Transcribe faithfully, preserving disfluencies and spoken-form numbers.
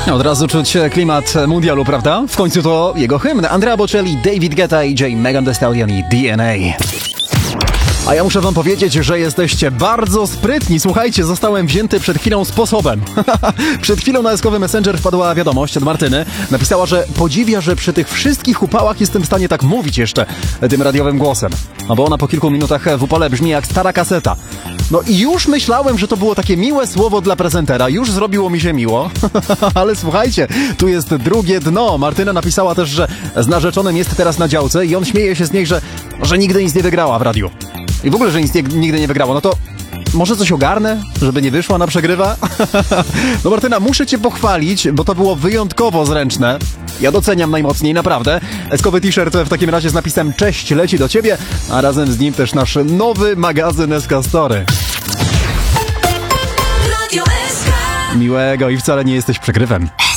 Od razu czuć klimat mundialu, prawda? W końcu to jego hymn. Andrea Bocelli, David Guetta i J. Megan Thee Stallion i D N A. A ja muszę wam powiedzieć, że jesteście bardzo sprytni. Słuchajcie, zostałem wzięty przed chwilą sposobem. Przed chwilą na eskowy Messenger wpadła wiadomość od Martyny. Napisała, że podziwia, że przy tych wszystkich upałach jestem w stanie tak mówić jeszcze tym radiowym głosem. No bo ona po kilku minutach w upale brzmi jak stara kaseta. No i już myślałem, że to było takie miłe słowo dla prezentera. Już zrobiło mi się miło. Ale słuchajcie, tu jest drugie dno. Martyna napisała też, że z narzeczonym jest teraz na działce i on śmieje się z niej, że, że nigdy nic nie wygrała w radiu. I w ogóle, że nic nie, nigdy nie wygrało. No to może coś ogarnę, żeby nie wyszła na przegrywa? No Martyna, muszę cię pochwalić, bo to było wyjątkowo zręczne. Ja doceniam najmocniej, naprawdę. Eskowy t-shirt w takim razie z napisem Cześć leci do ciebie, a razem z nim też nasz nowy magazyn S K Story. Miłego i wcale nie jesteś przegrywem.